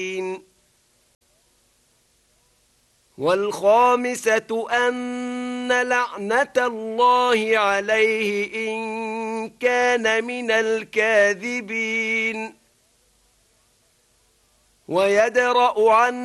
والخامسة أن لعنة الله عليه إن كان من الكاذبين ويدرأ عنه